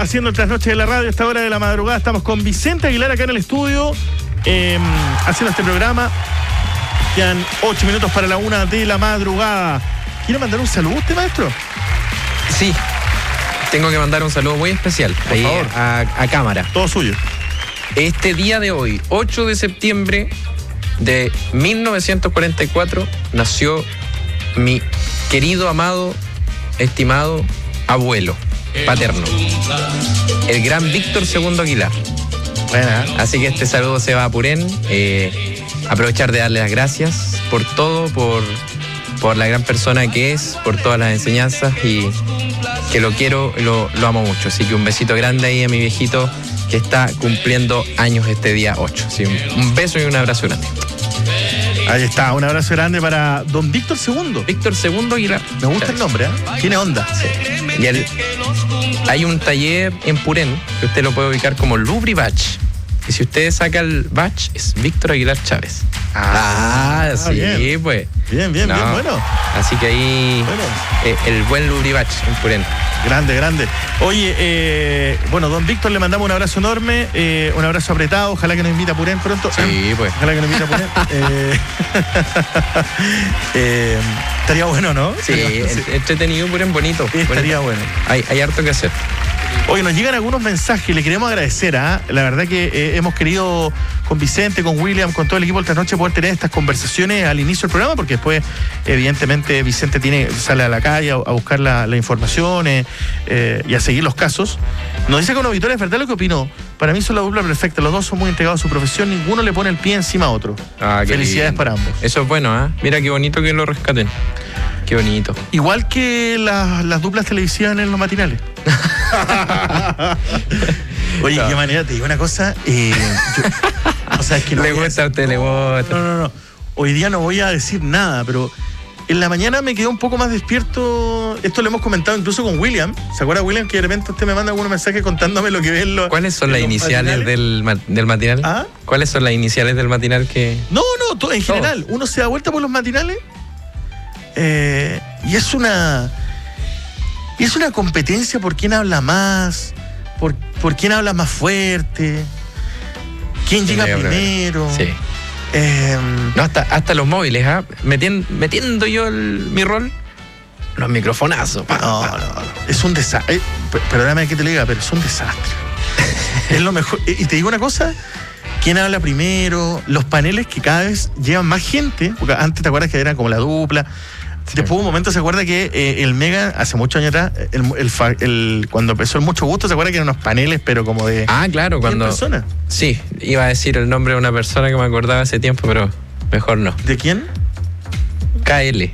haciendo el trasnoche de la radio a esta hora de la madrugada. Estamos con Vicente Aguilar acá en el estudio, haciendo este programa. Quedan 8 minutos para la 1 de la madrugada. ¿Quiere mandar un saludo usted, maestro? Sí, tengo que mandar un saludo muy especial. Por favor. A cámara. Todo suyo. Este día de hoy, 8 de septiembre de 1944, nació mi querido, amado, estimado abuelo paterno, el gran Víctor II Aguilar. Buena. Así que este saludo se va a Purén. Aprovechar de darle las gracias por todo, por la gran persona que es, por todas las enseñanzas, y que lo quiero, lo amo mucho. Así que un besito grande ahí a mi viejito que está cumpliendo años este día 8. Así, un beso y un abrazo grande. Ahí está, un abrazo grande para don Víctor II. Víctor II Aguilar. Me gusta el nombre, ¿eh? Tiene onda. Sí. Y hay un taller en Purén que usted lo puede ubicar como Lubribach. Y si usted saca el batch, es Víctor Aguilar Chávez. Sí, bien. Pues. Bien, bueno. Así que ahí, Bueno. El buen Lubribach en Purén. Grande. Oye, bueno, don Víctor, le mandamos un abrazo enorme, un abrazo apretado. Ojalá que nos invite a Purén pronto. Sí, pues. Ojalá que nos invite a Purén. Estaría bueno, ¿no? Sí, entretenido, Purén, bonito. Estaría bueno. Hay harto que hacer. Oye, nos llegan algunos mensajes, le queremos agradecer, ¿ah? La verdad que hemos querido con Vicente, con William, con todo el equipo de Trasnoche poder tener estas conversaciones al inicio del programa, porque después, evidentemente, Vicente sale a la calle a buscar la información y a seguir los casos. Nos dice con auditores, ¿verdad lo que opinó? Para mí son la dupla perfecta, los dos son muy entregados a su profesión, ninguno le pone el pie encima a otro. Felicidades lindo para ambos. Eso es bueno, ¿eh? Mira qué bonito que lo rescaten. Qué bonito. Igual que las duplas televisivas en los matinales. Oye, qué manera, te digo una cosa. O sea, es que no. Le gusta a usted, le gusta. No. Hoy día no voy a decir nada, pero en la mañana me quedé un poco más despierto. Esto lo hemos comentado incluso con William. ¿Se acuerda, William, que de repente usted me manda algunos mensajes contándome lo que ve en los. ¿Cuáles son las iniciales del matinal? ¿Ah? ¿Cuáles son las iniciales del matinal que.? No, en general. Uno se da vuelta por los matinales. Y es una competencia por quién habla más, por quién habla más fuerte, quién llega primero. Sí. No, hasta los móviles, ¿ah? Metiendo yo mi rol, los microfonazos. No. Es un desastre. Perdóname que te lo diga, pero es un desastre. Es lo mejor. Y te digo una cosa. ¿Quién habla primero? Los paneles que cada vez llevan más gente, porque antes te acuerdas que eran como la dupla. Sí. Después un momento se acuerda que el Mega, hace muchos años atrás, cuando empezó el Mucho Gusto, se acuerda que eran unos paneles, pero como de. Claro, cuando. ¿Personas? Sí, iba a decir el nombre de una persona que me acordaba hace tiempo, pero mejor no. ¿De quién? KL.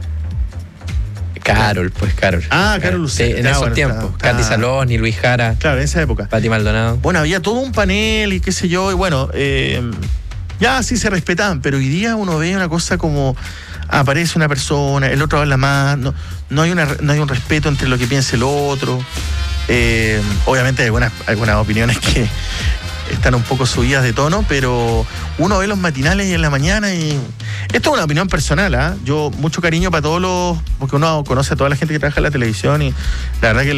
Carol. Carol Lucero. Sí, en esos tiempos. Katy Salón y Luis Jara. Claro, en esa época. Pati Maldonado. Bueno, había todo un panel y qué sé yo, y bueno, ya sí se respetaban, pero hoy día uno ve una cosa como aparece una persona, el otro habla más, no hay un respeto entre lo que piensa el otro. Obviamente hay algunas opiniones que están un poco subidas de tono, pero uno ve los matinales y en la mañana y... Esto es una opinión personal, ¿ah? Yo mucho cariño para todos porque uno conoce a toda la gente que trabaja en la televisión y la verdad que